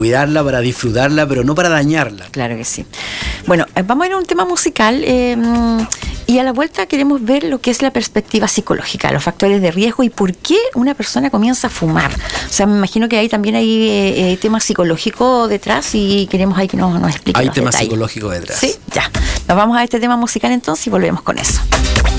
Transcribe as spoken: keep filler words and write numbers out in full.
cuidarla, para disfrutarla, pero no para dañarla. Claro que sí. Bueno, vamos a ir a un tema musical eh, y a la vuelta queremos ver lo que es la perspectiva psicológica, los factores de riesgo y por qué una persona comienza a fumar. O sea, me imagino que ahí también hay eh, temas psicológicos detrás y queremos ahí que nos, nos explique. Hay los temas detalles. psicológicos detrás. Sí, ya. Nos vamos a este tema musical entonces y volvemos con eso.